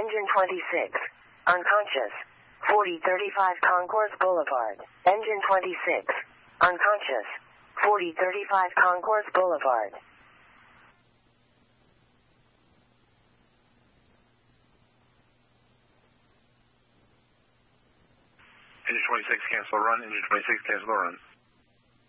Engine 26. Unconscious. 4035 Concourse Boulevard. Engine 26. Unconscious. 4035 Concourse Boulevard. Engine 26, cancel run. Engine 26, cancel the run.